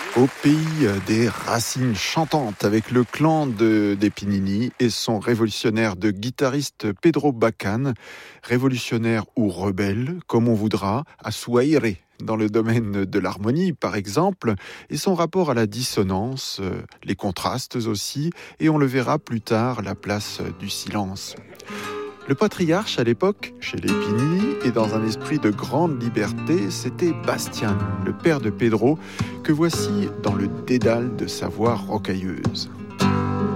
Au pays des racines chantantes avec le clan des Pinini et son révolutionnaire de guitariste Pedro Bacán, révolutionnaire ou rebelle, comme on voudra, à Suaire, dans le domaine de l'harmonie par exemple, et son rapport à la dissonance, les contrastes aussi, et on le verra plus tard, la place du silence. Le patriarche à l'époque, chez les Pinini, et dans un esprit de grande liberté, c'était Bastián, le père de Pedro, que voici dans le dédale de sa voix rocailleuse.